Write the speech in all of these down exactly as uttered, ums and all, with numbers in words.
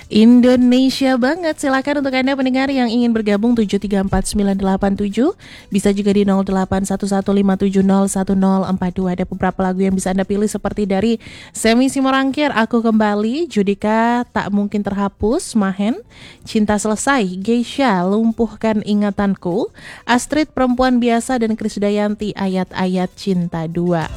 Indonesia banget. Silakan untuk Anda pendengar yang ingin bergabung tujuh tiga empat sembilan delapan tujuh. Bisa juga di nol delapan satu satu lima tujuh nol satu nol empat dua. Ada beberapa lagu yang bisa Anda pilih seperti dari Semi Simorangkir, Aku Kembali, Judika, Tak Mungkin Terhapus, Mahen, Cinta Selesai, Geisha, Lumpuhkan Ingatanku, Astrid, Perempuan Biasa, dan Krisdayanti, Ayat-Ayat Cinta dua.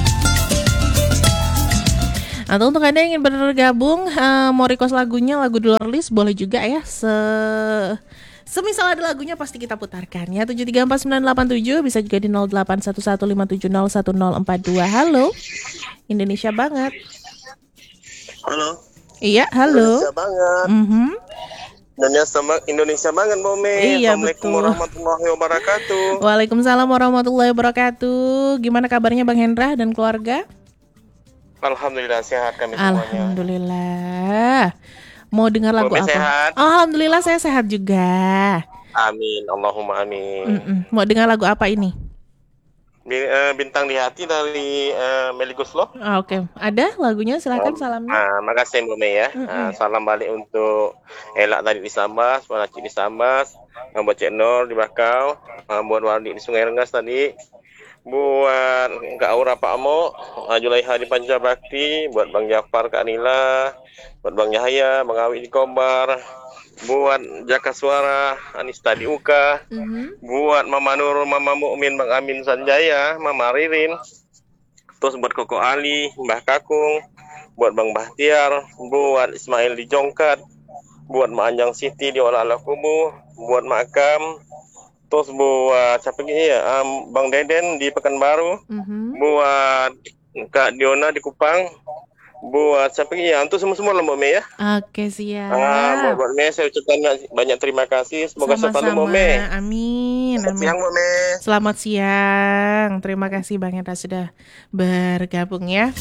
Atau untuk Anda yang ingin bergabung, uh, mau request lagunya, lagu di luar list, boleh juga ya. Se Semisal ada lagunya pasti kita putarkan ya. tujuh tiga empat sembilan delapan tujuh, bisa juga di nol delapan satu satu lima tujuh nol satu nol empat dua. Halo, Indonesia banget. Halo. Iya, halo. Indonesia banget. Mm-hmm. Indonesia, Indonesia banget, Mome. Iya, Assalamualaikum betul. warahmatullahi wabarakatuh. Waalaikumsalam warahmatullahi wabarakatuh. Gimana kabarnya Bang Hendra dan keluarga? Alhamdulillah sehat kami semuanya. Alhamdulillah. Mau dengar lagu Mome apa? sehat? Alhamdulillah saya sehat juga. Amin, Allahumma amin. Mm-mm. Mau dengar lagu apa ini? Bintang di Hati dari uh, Melly Goeslaw. Oh, Oke, okay. Ada lagunya, silakan. um, salamnya. Uh, makasih Mome ya. Uh, salam balik untuk Elak tadi di Sambas, Wanacik di Sambas, buat Cik Nur di Bakau, buat Wardi di Sungai Rengas tadi. Buat Kak Aura Pak Amo, Julaiha di Pancabakti, buat Bang Jafar Kak Anila, buat Bang Yahya, Bang Awi di Kobar, buat Jaka Suara, Anista di Uka, mm-hmm. buat Mama Nur, Mama Mukmin, Bang Amin Sanjaya, Mama Ririn, terus buat Koko Ali, Mbah Kakung, buat Bang Bahtiar, buat Ismail di Jongkat, buat Mak Anjang Siti di Olah-Olah Kubu, buat Mak Kam, terus buat siapa lagi ya, um, Bang Deden di Pekanbaru, mm-hmm. buat Kak Diona di Kupang, buat siapa lagi ya, untuk semua-semua lah Mbak Me ya. Oke, siap. Ah, Mbak Me, saya ucapkan banyak terima kasih, semoga selalu Mbak Me. Amin. Selamat siang Mbak Me. Selamat siang, terima kasih Bang Hendra sudah bergabung ya.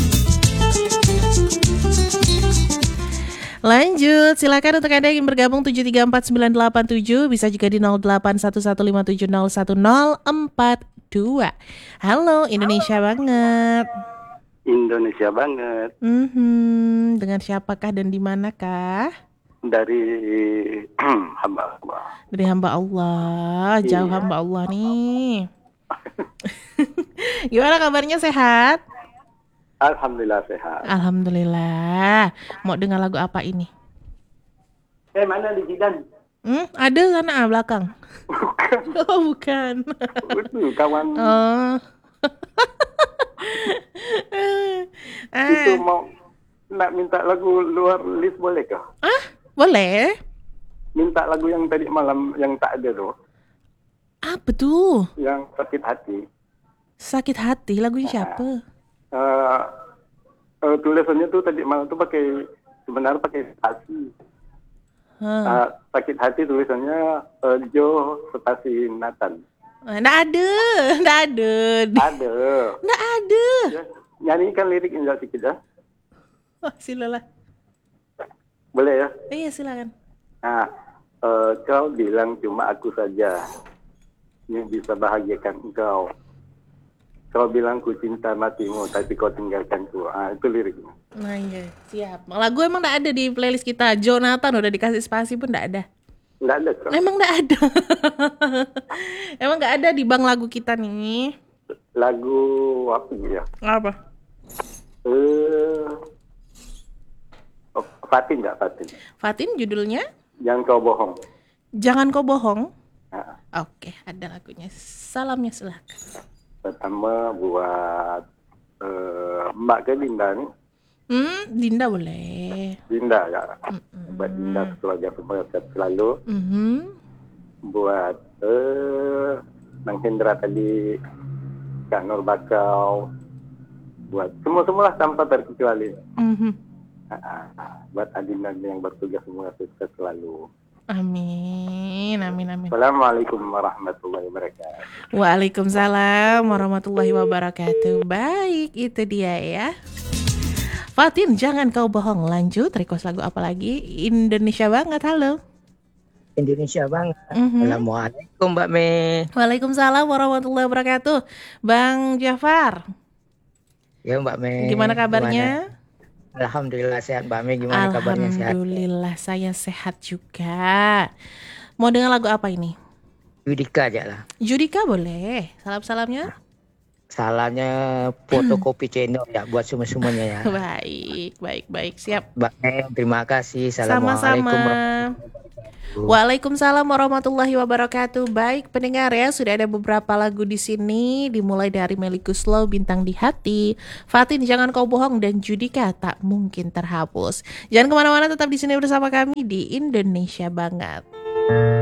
Lanjut, silakan untuk Anda yang ingin bergabung tujuh tiga empat sembilan delapan tujuh, bisa juga di nol delapan satu satu lima tujuh nol satu nol empat dua. Halo, Indonesia Halo. banget. Indonesia banget. Mm-hmm. Dengan siapakah dan di manakah? Dari hamba Allah. Dari hamba Allah, jauh iya. hamba Allah nih. Gimana kabarnya, sehat? Alhamdulillah sehat. Alhamdulillah. Mau dengar lagu apa ini? Eh, mana di Jidan? Hmm, ada sana belakang. Bukan. Oh, bukan. Betul, kawan. Oh. Itu mau nak minta lagu luar list boleh kah? Ah, boleh. Minta lagu yang tadi malam yang tak ada tuh. Apa tuh? Yang sakit hati. Sakit hati, lagunya siapa? Uh, uh, tulisannya tuh tadi malam tuh pakai sebenarnya pakai spasi. Hmm. Uh, sakit hati tulisannya uh, Jo Spasi Nathan. Nggak ada, nggak ada. Ada. Nggak ada. Ya, nyanyikan lirik injak sedikit ya. Oh, silalah. Boleh ya? Iya, silakan. Nah, uh, kau bilang cuma aku saja yang bisa bahagiakan engkau. Kau bilang ku cinta matimu, tapi kau tinggalkanku. Ah, itu liriknya. Nah iya, siap. Lagu emang gak ada di playlist kita. Jonathan udah dikasih spasi pun gak ada. Gak ada kok. Emang gak ada. Emang gak ada di bank lagu kita nih. Lagu apa ya? Apa? Eh, uh, Fatin gak Fatin? Fatin judulnya? Jangan kau bohong. Jangan kau bohong? Nah. Oke, ada lagunya. Salamnya silahkan. Pertama buat uh, Mbak ke Dinda nih. Hmm, Dinda boleh. Dinda ya. Mm-mm. Buat Dinda keluarga semua sehat selalu. Mm-hmm. Buat uh, Bang Hendra tadi, Kak Nur Bakau. Buat semua-semua lah tanpa terkecuali. Mm-hmm. Uh, buat Adinda yang bertugas semua sehat selalu. Amin, amin, amin. Assalamualaikum warahmatullahi wabarakatuh. Waalaikumsalam warahmatullahi wabarakatuh. Baik, itu dia ya. Fatin, jangan kau bohong. Lanjut, request lagu apa lagi? Indonesia banget, halo. Indonesia banget. Mm-hmm. Assalamualaikum Mbak Me. Waalaikumsalam warahmatullahi wabarakatuh. Bang Jafar. Ya Mbak Me. Gimana kabarnya? Alhamdulillah sehat Mbak Mei, gimana kabarnya, sehat? Alhamdulillah saya sehat juga. Mau dengar lagu apa ini? Yudika aja lah. Judika boleh. Salam-salamnya. Salahnya fotokopi channel ya buat semua-semuanya ya. Baik, baik, baik. Siap. Mbak Mei, terima kasih. Sama-sama. Assalamualaikum warahmatullahi wabarakatuh. Waalaikumsalam warahmatullahi wabarakatuh. Baik pendengar ya, sudah ada beberapa lagu di sini, dimulai dari Melly Goeslaw, Bintang di Hati, Fatin Jangan Kau Bohong, dan Judika Tak Mungkin Terhapus. Jangan kemana-mana, tetap di sini bersama kami di Indonesia Banget.